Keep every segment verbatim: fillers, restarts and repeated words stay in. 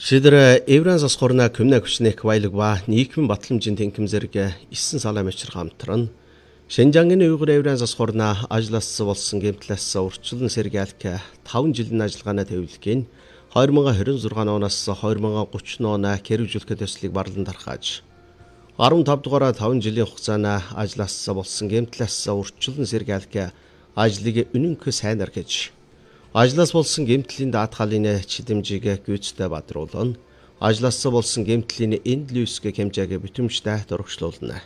Шидэр Евран засхорна күмнэ күчнэх баялагва нийгмийн батламжийн тэнхим зэрэг исэн салаа мачир хамтран Шинжангийн уйгур Евран засхорна ажлаас болсон гэмтлээс урьдчилан сэргийлэх таван жилийн ажиллагааны төвлөгийн хоёр мянга хорин зургаан оноос хоёр мянга гучин оноо хэрэгжүүлэх төслийг барлан дарахаж арван тав дугаараа таван жилийн хугацаанд ажлаас болсон гэмтлээс урьдчилан сэргийлэх ажлыг үнэнх сайнар гэж ажлаас болсон гэмтлийн даатгалын чидэмжийг гүйцэтгэж бадруулна. Ажлаас болсон гэмтлийн энд лүйсг хэмжээг бүтэмжтэй дурагшлуулна.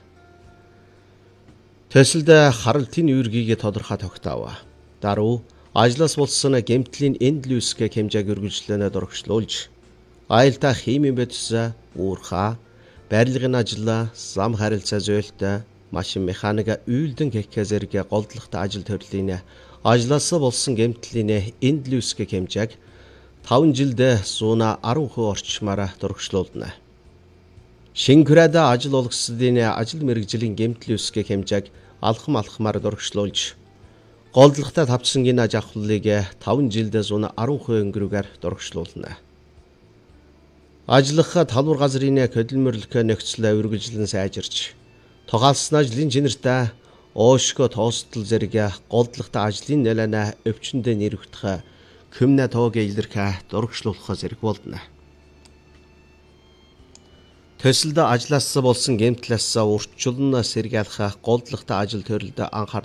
Төсөлд харалтын үүргийг тодорхой тогтоов. Даруй ажлаас болсон гэмтлийн энд лүйсг хэмжээг үргэлжлэнэ дурагшлуулж, аюултай химийн бодис, уурхай, барилгын ажил, зам харилцаа зөөлт, машин механик, үйлдэн гэх зэрэг голдлогтой ажил төрлийн ажлаас болсон гэмтлийн энд лүйсг хэмжээг таван жилд суна арван хувь орчмаар дурагшлуулна. Шингэрээд ажил олгослын ажил мэргэжлийн гэмтэл лүйсг хэмжээг алхам алхмаар дурагшлуулж, голдлогтой тавцсангийн аж ахуйлыг таван жилд суна арван хувь өнгөрүүгээр дурагшлуулна. Ажиллах талбар газрын хөдөлмөрлөх нөхцөл үргэлжлэн сайжирч, тогаалсан ажлын чинэртэй Оошко тоостол зэрэг голдлогтой ажлын нэлээд өвчнөд нэрвэгдэх күмнэ тоог илэрхэ дурагшлуулах зэрэг болно. Төсөлд ажлаас болсон гэмтлээс урьдчилан сэргийлэх голдлогтой ажил төрөлд анхаарал